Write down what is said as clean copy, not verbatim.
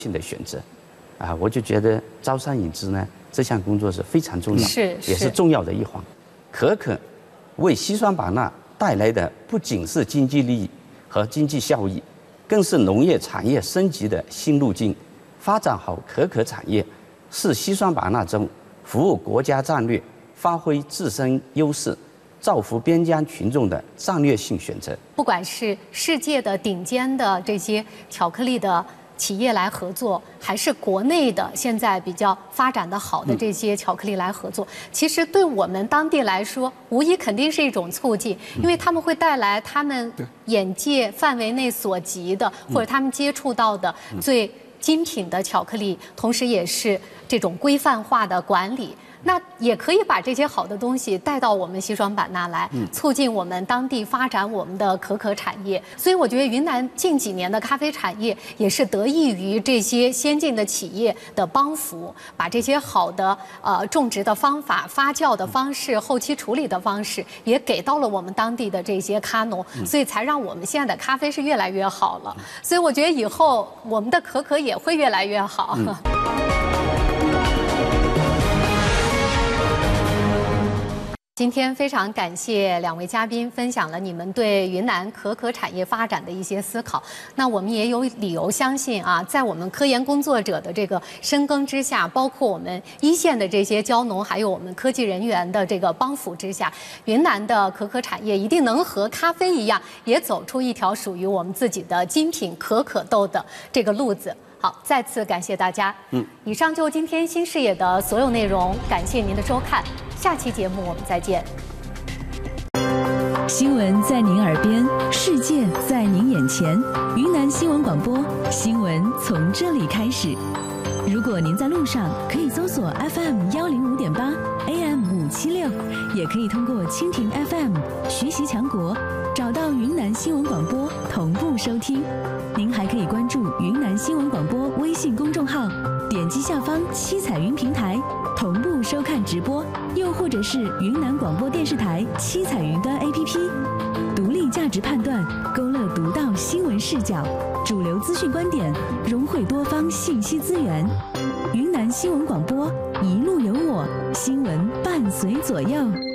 性的选择，我就觉得招商引资呢这项工作是非常重要，也是重要的一环。可可为西双版纳带来的不仅是经济利益和经济效益，更是农业产业升级的新路径。发展好可可产业，是西双版纳中服务国家战略、发挥自身优势、造福边疆群众的战略性选择。 不管是世界的顶尖的这些巧克力的企业来合作，还是国内的现在比较发展的好的这些巧克力来合作，其实对我们当地来说，无疑肯定是一种促进，因为他们会带来他们眼界范围内所及的，或者他们接触到的最精品的巧克力，同时也是这种规范化的管理。那也可以把这些好的东西带到我们西双版纳来，促进我们当地发展我们的可可产业。所以我觉得云南近几年的咖啡产业也是得益于这些先进的企业的帮扶，把这些好的种植的方法、发酵的方式、后期处理的方式也给到了我们当地的这些咖农，所以才让我们现在的咖啡是越来越好了。所以我觉得以后我们的可可也会越来越好。今天非常感谢两位嘉宾分享了你们对云南可可产业发展的一些思考。那我们也有理由相信啊，在我们科研工作者的这个深耕之下，包括我们一线的这些蕉农，还有我们科技人员的这个帮扶之下，云南的可可产业一定能和咖啡一样，也走出一条属于我们自己的精品可可豆的这个路子。好，再次感谢大家。以上就今天新视野的所有内容，感谢您的收看，下期节目我们再见。 新闻在您耳边，世界在您眼前。云南新闻广播，新闻从这里开始。如果您在路上，可以搜索 FM105.8 AM576，也可以通过蜻蜓 FM 学习强国找到云南新闻广播同步收听。您还可以关注云南新闻广播微信公众号，点击下方七彩云平台同步收看直播，又或者是云南广播电视台七彩云端 APP， 独立价值判断，勾勒独到新闻视角，主流资讯观点，融汇多方信息资源。云南新闻广播，一路有我，新闻伴随左右。